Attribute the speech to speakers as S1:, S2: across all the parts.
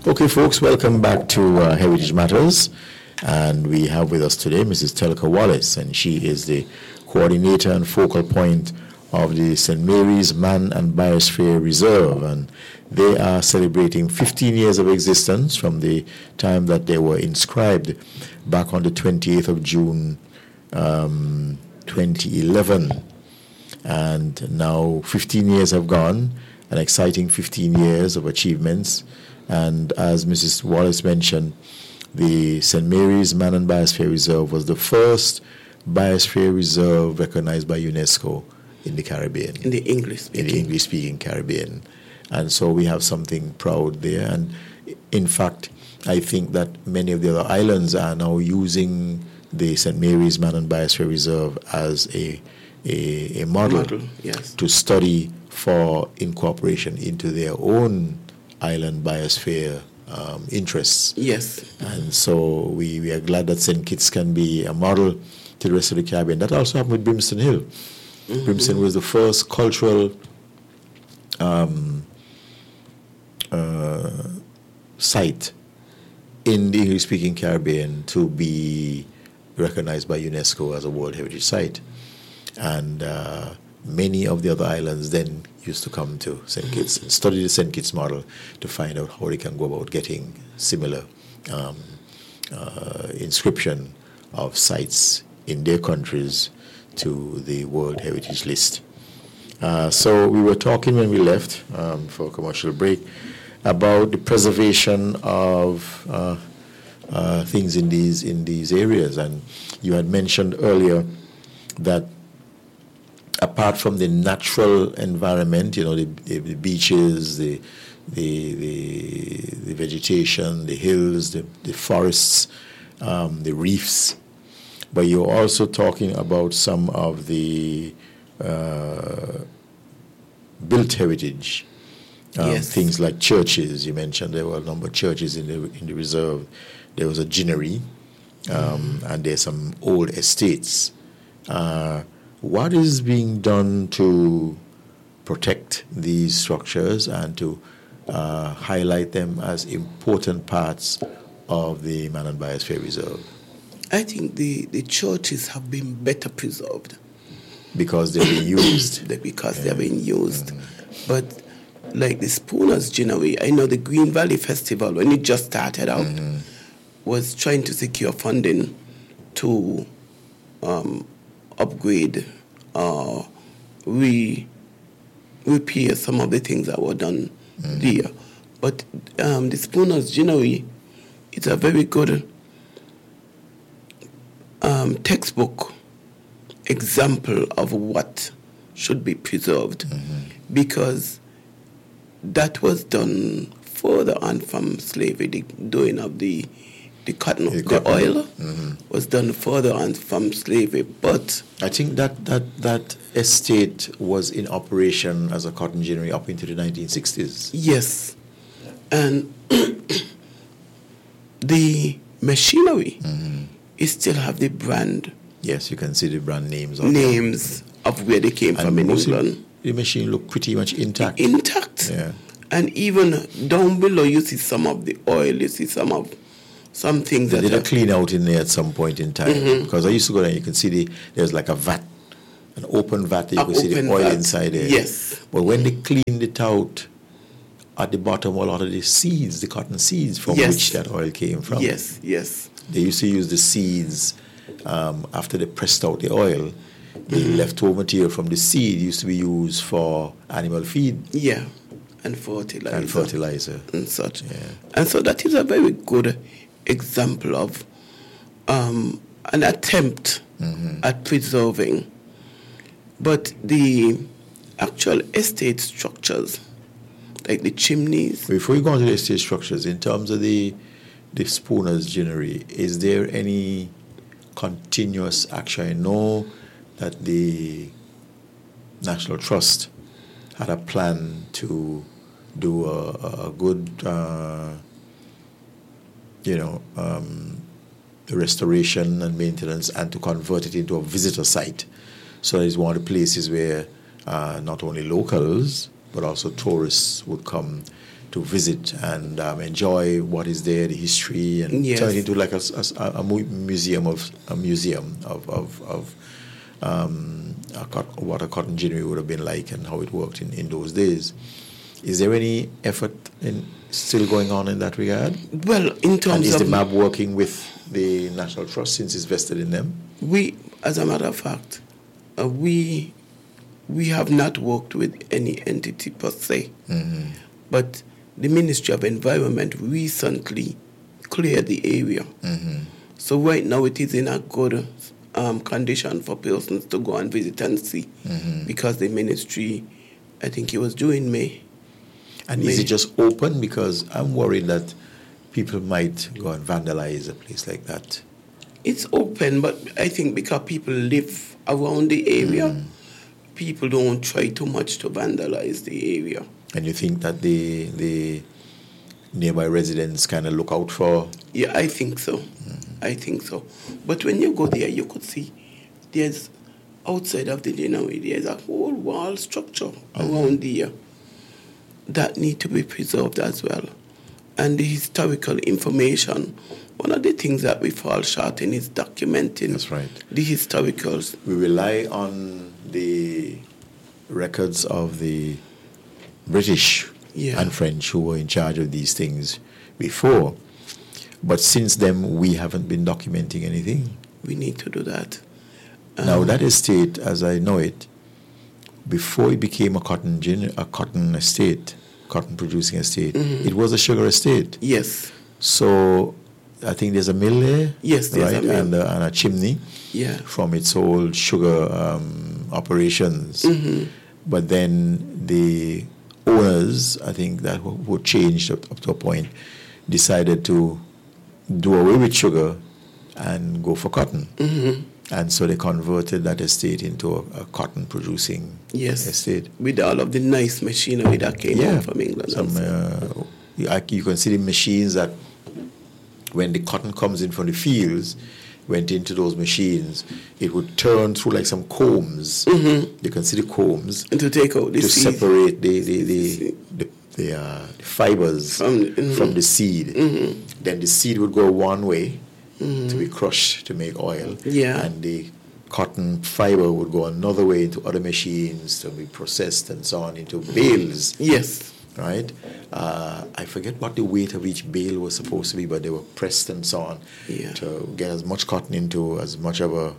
S1: Okay, folks, welcome back to Heritage Matters. And we have with us today Mrs. Telka Wallace, and she is the coordinator and focal point of the St. Mary's Man and Biosphere Reserve. And they are celebrating 15 years of existence from the time that they were inscribed back on the 28th of June, 2011. And now 15 years have gone, an exciting 15 years of achievements. And as Mrs. Wallace mentioned, the St. Mary's Man and Biosphere Reserve was the first biosphere reserve recognized by UNESCO in the Caribbean.
S2: In the English-speaking
S1: Caribbean. And so we have something proud there. And in fact, I think that many of the other islands are now using the St. Mary's Man and Biosphere Reserve as a model
S2: yes,
S1: to study for incorporation into their own island biosphere interests.
S2: Yes.
S1: And so we are glad that St. Kitts can be a model to the rest of the Caribbean. That also happened with Brimstone Hill. Mm-hmm. Brimstone was the first cultural site in the English-speaking Caribbean to be recognized by UNESCO as a World Heritage Site. And many of the other islands then used to come to St. Kitts and study the St. Kitts model to find out how they can go about getting similar inscription of sites in their countries to the World Heritage List. So we were talking when we left for a commercial break about the preservation of things in these areas, and you had mentioned earlier that apart from the natural environment, the beaches, the vegetation, the hills, the forests, the reefs, but you're also talking about some of the built heritage,
S2: yes,
S1: things like churches. You mentioned there were a number of churches in the reserve. There was a ginnery, and there's some old estates. What is being done to protect these structures and to highlight them as important parts of the Man and Biosphere Reserve?
S2: I think the churches have been better preserved.
S1: Because they've been used.
S2: They've been used. Mm-hmm. But like the Spooners Ginnery, I know the Green Valley Festival, when it just started out, mm-hmm, was trying to secure funding to upgrade or repair some of the things that were done, mm-hmm, there. But the Spooners Ginnery is a very good textbook example of what should be preserved, mm-hmm, because that was done further on from slavery. The doing of the cotton, the oil, mm-hmm, was done further on from slavery. But
S1: I think that estate was in operation as a cotton ginnery up into the 1960s.
S2: Yes, and the machinery, mm-hmm, it still have the brand.
S1: Yes, you can see the brand names
S2: of where they came from in England.
S1: The machine looked pretty much intact.
S2: Yeah. And even down below, you see some of the oil. You see some things
S1: they did a clean out in there at some point in time. Mm-hmm. Because I used to go there, you can see there's like a vat, an open vat. You can see the oil inside there.
S2: Yes.
S1: But when they cleaned it out, at the bottom were a lot of the seeds, the cotton seeds from, yes, which that oil came from.
S2: Yes, yes.
S1: They used to use the seeds after they pressed out the oil. The, mm-hmm, leftover material from the seed used to be used for animal feed.
S2: Yeah, and fertilizer. And such.
S1: Yeah.
S2: And so that is a very good example of an attempt, mm-hmm, at preserving. But the actual estate structures, like the chimneys.
S1: Before you go on to the estate structures, in terms of the Spooners Ginnery, is there any continuous action? I know that the National Trust had a plan to do a good, restoration and maintenance, and to convert it into a visitor site. So it's one of the places where not only locals but also tourists would come visit and enjoy what is there, the history, and
S2: Yes.
S1: turn it into like a museum of what a cotton ginnery would have been like and how it worked in those days. Is there any effort still going on in that regard?
S2: Well, in terms
S1: And is
S2: of
S1: the MAB working with the National Trust since it's vested in them?
S2: we, as a matter of fact, we have not worked with any entity per se, but the Ministry of Environment recently cleared the area. So right now it is in a good condition for persons to go and visit and see, because the ministry, I think it was due in May.
S1: And is it just open? Because I'm worried that people might go and vandalize a place like that.
S2: It's open, but I think because people live around the area, people don't try too much to vandalize the area.
S1: And you think that the nearby residents kind of look out for?
S2: Yeah, I think so. I think so. But when you go there, you could see there's, outside of the Genoway, there's a whole wall structure around there that need to be preserved as well. And the historical information, one of the things that we fall short in is documenting.
S1: That's right.
S2: The historicals.
S1: We rely on the records of the British and French who were in charge of these things before. But since then, we haven't been documenting anything.
S2: We need to do that.
S1: Now, that estate, as I know it, before it became a cotton estate, cotton producing estate, it was a sugar estate.
S2: Yes.
S1: So I think there's a mill there.
S2: Yes, there's
S1: right?
S2: a mill.
S1: And a chimney.
S2: Yeah.
S1: From its old sugar operations. But then the owners, I think that who changed up to a point, decided to do away with sugar and go for cotton. And so they converted that estate into a cotton producing estate.
S2: With all of the nice machinery that came out from England.
S1: You can see the machines that when the cotton comes in from the fields, went into those machines, it would turn through like some combs. You can see the combs.
S2: And to take out the seed.
S1: To separate the fibers from the seed. Then the seed would go one way to be crushed to make oil. And the cotton fiber would go another way into other machines to be processed and so on into bales.
S2: Yes.
S1: Right? I forget what the weight of each bale was supposed to be, but they were pressed and so on to get as much cotton into as much of a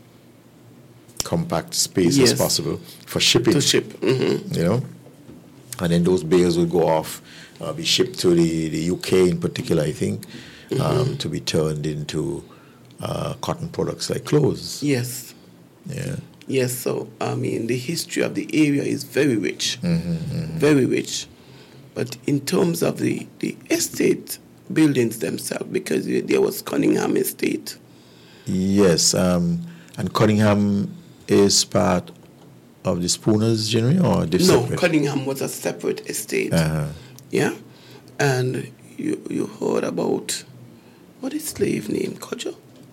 S1: compact space as possible for shipping.
S2: To ship.
S1: You know? And then those bales would go off, be shipped to the UK in particular, I think, to be turned into cotton products like clothes.
S2: Yes.
S1: Yeah.
S2: Yes, so, I mean, the history of the area is very rich. Very rich. But in terms of the estate buildings themselves, because there was Cunningham Estate.
S1: Yes, and Cunningham is part of the Spooners Ginnery, or
S2: No, Cunningham was a separate estate. Yeah? And you heard about, what is slave name? Kodjo?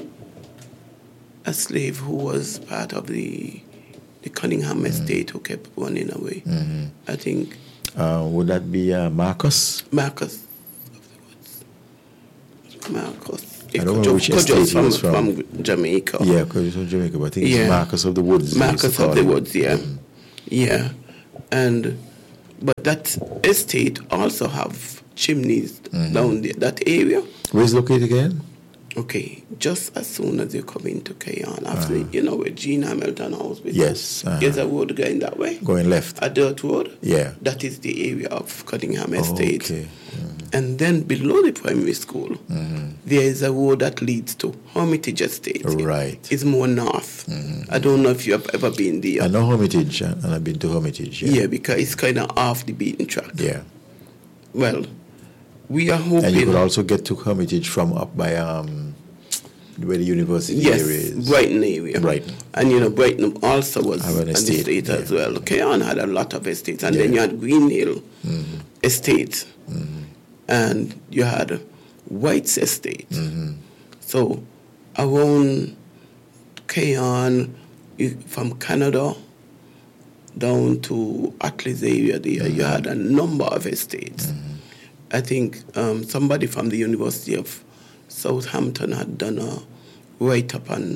S2: A slave who was part of the Cunningham estate who kept running away. I think.
S1: Would that be Marcus?
S2: Marcus of the Woods. Marcus.
S1: I don't know which estate he was
S2: from Jamaica.
S1: Yeah, because he's from Jamaica, but I think it's Marcus of the Woods.
S2: Marcus of the Woods, yeah. Yeah. But that estate also have chimneys down there, that area.
S1: Where is it located again?
S2: Okay, just as soon as you come into Kayan, after, where Gene Hamilton House is.
S1: Yes.
S2: There's a road going that way.
S1: Going left.
S2: A dirt road.
S1: Yeah.
S2: That is the area of Cunningham Estate.
S1: Okay.
S2: And then below the primary school, there is a road that leads to Hermitage Estate.
S1: Right.
S2: It's more north. I don't know if you have ever been there.
S1: I know Hermitage, and I've been to Hermitage.
S2: Yeah, because it's kind of off the beaten track.
S1: Yeah.
S2: Well, we are hoping.
S1: And you could also get to Hermitage from up by where the university area is.
S2: Brighton area.
S1: Brighton.
S2: And Brighton also was
S1: an estate
S2: as well. Kayan had a lot of estates. And then you had Green Hill Estate. And you had White's Estate. So around Kayan, from Canada down to Atlas area there, you had a number of estates. I think somebody from the University of Southampton had done a write-up, and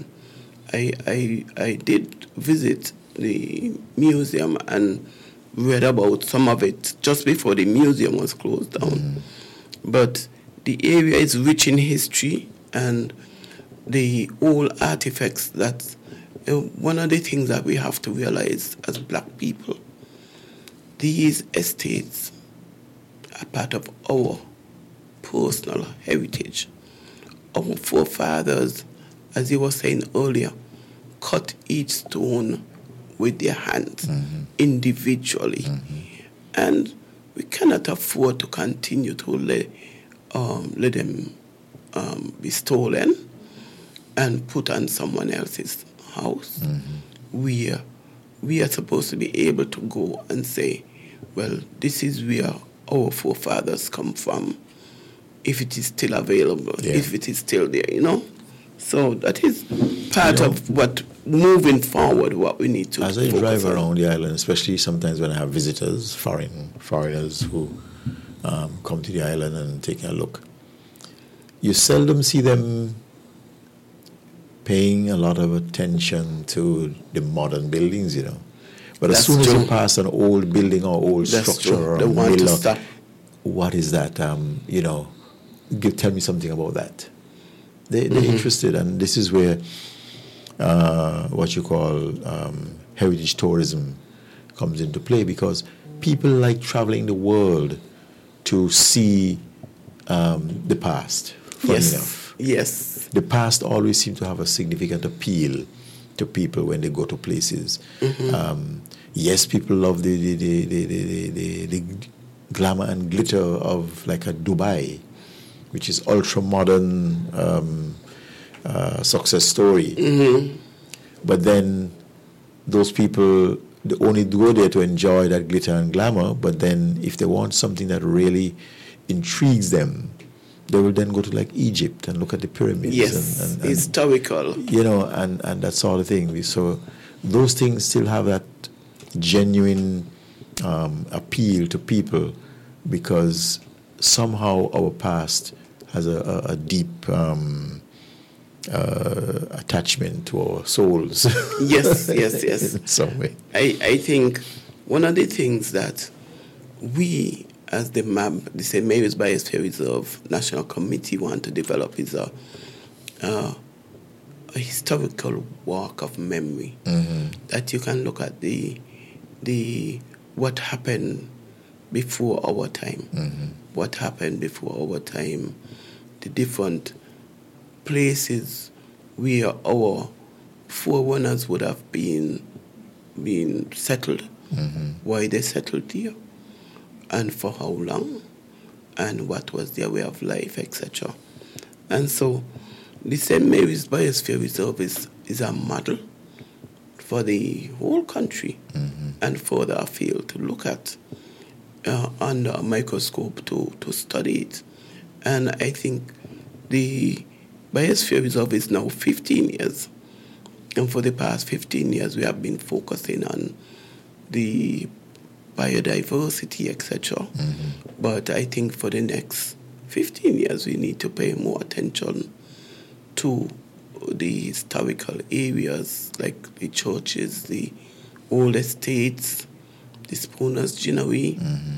S2: I did visit the museum and read about some of it just before the museum was closed down. But the area is rich in history and the old artifacts. That one of the things that we have to realize as black people, these estates are part of our personal heritage. Our forefathers, as you were saying earlier, cut each stone with their hands individually. And we cannot afford to continue to let them be stolen and put on someone else's house. We are supposed to be able to go and say, well, this is where our forefathers come from, if it is still available, if it is still there, So that is part of what, moving forward, what we need to
S1: as I drive around the island, especially sometimes when I have visitors, foreigners who come to the island and take a look, you seldom see them paying a lot of attention to the modern buildings, But as soon as you pass an old building or old structure or a mill, what is that? Tell me something about that. They're interested, and this is where what you call heritage tourism comes into play, because people like traveling the world to see the past. Funny enough.
S2: Yes.
S1: The past always seems to have a significant appeal to people when they go to places. Yes, people love the glamour and glitter of like a Dubai, which is ultra modern success story. But then those people, they only go there to enjoy that glitter and glamour. But then if they want something that really intrigues them, they will then go to like Egypt and look at the pyramids.
S2: Yes,
S1: and
S2: historical.
S1: And that sort of thing. So those things still have that genuine appeal to people, because somehow our past has a deep attachment to our souls.
S2: Yes.
S1: In some way.
S2: I think one of the things that we, as the MAB, the St. Mary's Biosphere Reserve National Committee, want to develop is a historical walk of memory, that you can look at the what happened before our time, what happened before our time, the different places where our forerunners would have been settled, why they settled there, and for how long, and what was their way of life, etc. And so the St. Mary's Biosphere Reserve is a model for the whole country and further afield to look at under a microscope to study it. And I think the Biosphere Reserve is now 15 years. And for the past 15 years, we have been focusing on the biodiversity, etc. But I think for the next 15 years, we need to pay more attention to the historical areas like the churches, the old estates, the Spooner's Ginnery,